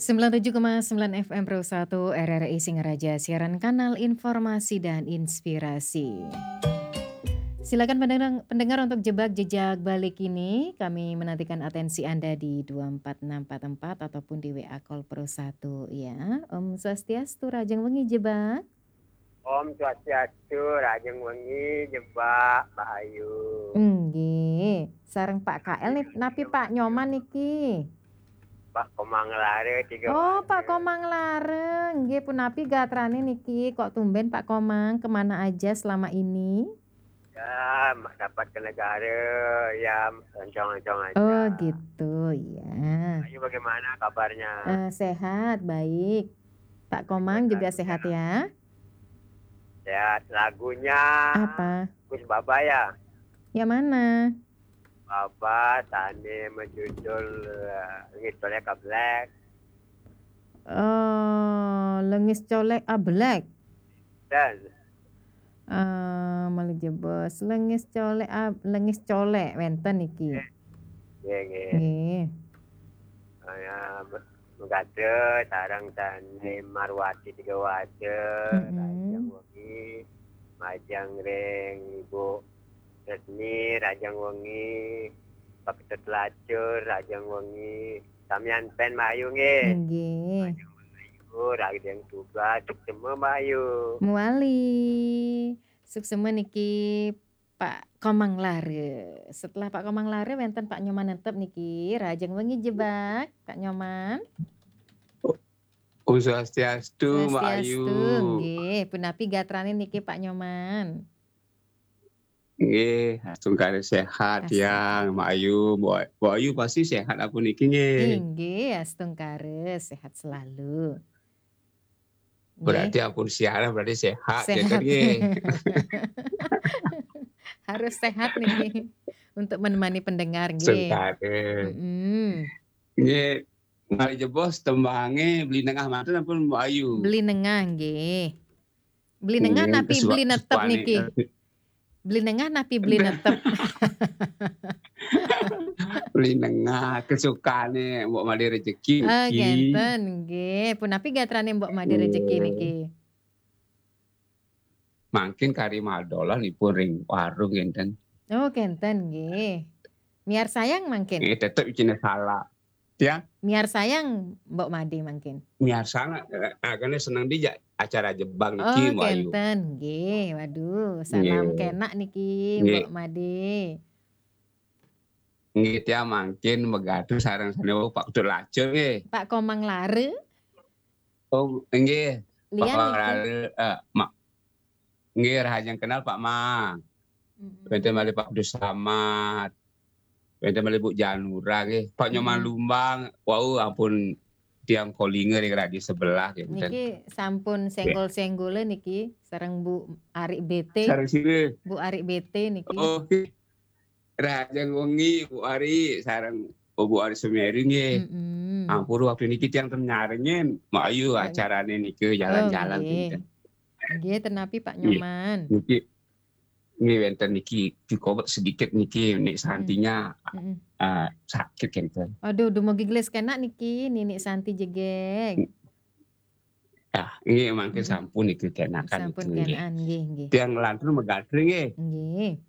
97,9 FM Pro 1 RRI Singaraja, siaran kanal informasi dan inspirasi. Silakan pendengar untuk jebak jejak balik ini. Kami menantikan atensi Anda di 24644 ataupun di WA Call Pro 1 ya. Om Swastiastu, Rajeng Wengi jebak. Om Swastiastu, Rajeng Wengi jebak Bahayu. Nggih, sareng Pak KL nih, napi Pak Nyoman niki. Pak Komang Lare 3 Oh, Pak Komang lareng. Nggih punapi gatrane niki. Kok tumben Pak Komang kemana aja selama ini? Ya, dapat ke negara, ya oncong-oncong aja. Oh gitu, ya. Bahayu bagaimana kabarnya? Sehat, baik. Pak Komang juga sehat ya? Sehat. Lagunya Apa? Gus Baba ya? Yang mana? Baba tani menjudul ngitolnya ke Black. Oh, Lengis Colek Black. Dan Malik jebos Lengis Colek wenten iki. Nggih. Ya, megade sarang tani Marwati 3 wade, Rajang Wengi, Majang ring Ibu Resmi, Rajang Wengi, Pak Ketut Lacur, Rajang Wengi, Samyan Pen Mayu nggih. Nggih. Rajang Tuba, Suksema Mayu. Muali. Suksema niki Pak Komang Lare. Setelah Pak Komang Lare wenten Pak Nyoman nentep niki Rajeng Wengi jebak Pak Nyoman. Om Swastiastu, Mbak Ayu. Nggih, punapi gatrane niki Pak Nyoman. Nggih, astungkare sehat ya, Mbak Ayu. Mbak Ayu pasti sehat aku niki nggih. Nggih, astungkare sehat selalu. Berarti ampun siaran berarti sehat. Sehat. Ya, Harus sehat nih untuk menemani pendengar nggih. Astungkare. Nggih, mari jebos tembange beli nengah manten ampun Mbak Ayu. Beli nengah nggih. Beli nengah napi beli netep niki. Beli nengah napi beli netep. Beli nengah kesukane mbok made rezeki niki. Genten nggih. Punapi gatrane mbok made rezeki niki. Mangkin kari madolan ipun ring warung genten. Oh, genten nggih. Miar sayang mangkin. Tetep icine salah. Ya. Miar sayang mbok made mangkin. Miar sana agane seneng di acara jebang niki Mbak Ayu. Genten nggih. Waduh, salam kenak niki mbok made. Nggih ya mangkin megadu sareng sanewu Pak Ketut Lacur nggih. Pak Komang Lare. Oh, nggih. Lian Pak Komang Lare nggih rahajeng kenal Pak Mang. Benten malih Pak Abdus Samad. Benten malih Bu Janura nggih. Pak Nyoman Lumbang, wau ampun tiang Kolinger di sebelah gitu. Niki sampun senggol-senggole niki sareng Bu Ari BT. Sareng sini. Bu Ari BT niki. Oh. Rajeng Wengi Bu Ari sareng Bu Ari Sumeri nggih. Ampun waktu niki tiang nyarengen Mbak Ayu acarane niki jalan-jalan gitu. Nggih tenapi Pak Nyoman. Niki wenten niki dikobet sedikit niki Nik Santinya sakit gitu. Aduh, dumugi gelis kena niki Ninik Santi jegeg. Ini mangke sampun niki kenakan. Sampun kenaan nggih. Tiang lantun megadre nggih. Nggih.